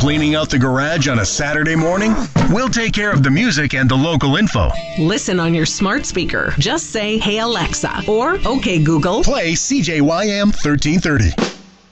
Cleaning out the garage on a Saturday morning? We'll take care of the music and the local info. Listen on your smart speaker. Just say, "Hey Alexa," or "Okay Google, Play CJYM 1330.